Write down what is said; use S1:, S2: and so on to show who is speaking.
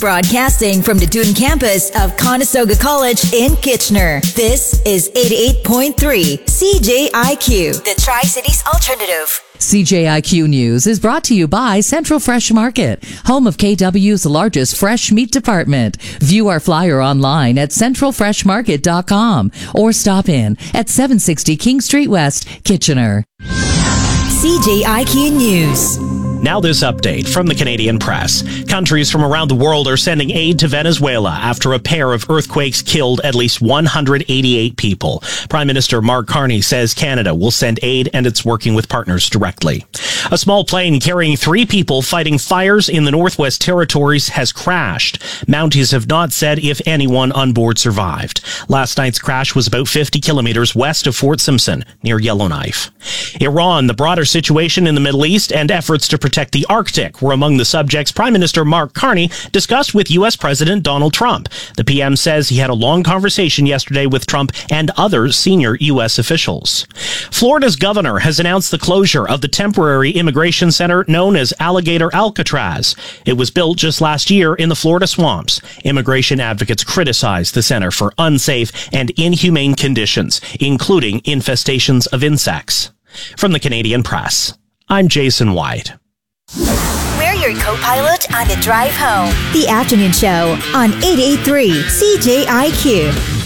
S1: Broadcasting from the Doon campus of Conestoga College in Kitchener. This is 88.3 CJIQ, the Tri-Cities Alternative.
S2: CJIQ News is brought to you by Central Fresh Market, home of KW's largest fresh meat department. View our flyer online at centralfreshmarket.com or stop in at 760 King Street West, Kitchener.
S1: CJIQ News.
S3: Now this update from the Canadian Press. Countries from around the world are sending aid to Venezuela after a pair of earthquakes killed at least 188 people. Prime Minister Mark Carney says Canada will send aid and it's working with partners directly. A small plane carrying 3 people fighting fires in the Northwest Territories has crashed. Mounties have not said if anyone on board survived. Last night's crash was about 50 kilometers west of Fort Simpson, near Yellowknife. Iran, the broader situation in the Middle East, and efforts to protect the Arctic were among the subjects Prime Minister Mark Carney discussed with U.S. President Donald Trump. The PM says he had a long conversation yesterday with Trump and other senior U.S. officials. Florida's governor has announced the closure of the temporary immigration center known as Alligator Alcatraz. It was built just last year in the Florida swamps. Immigration advocates criticized the center for unsafe and inhumane conditions, including infestations of insects. From the Canadian Press, I'm Jason White.
S1: We're your co-pilot on the drive home. The Afternoon Show on 88.3 CJIQ.